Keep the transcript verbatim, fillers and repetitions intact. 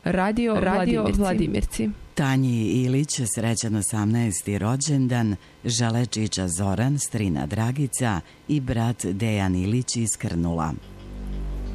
Radio, Radio Vladimirci. Vladimirci. Tanji Ilić srećan osamnaesti rođendan, žele čiča Zoran, strina Dragica i brat Dejan Ilić iz Krnula.